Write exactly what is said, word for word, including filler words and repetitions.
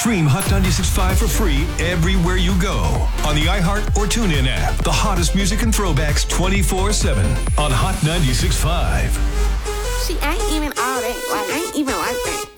Stream Hot ninety-six point five for free everywhere you go. On the iHeart or TuneIn app. The hottest music and throwbacks twenty-four seven on Hot ninety-six point five. She ain't even all that. Like, ain't even like that.